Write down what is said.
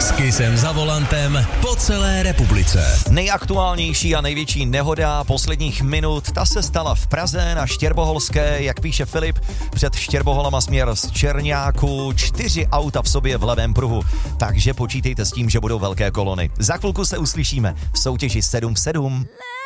S Kissem za volantem po celé republice. Nejaktuálnější a největší nehoda posledních minut, ta se stala v Praze na Štěrboholské, jak píše Filip, před Štěrboholama směr z Čerňáku, 4 auta v sobě v levém pruhu. Takže počítejte s tím, že budou velké kolony. Za chvilku se uslyšíme v soutěži 7 v 7.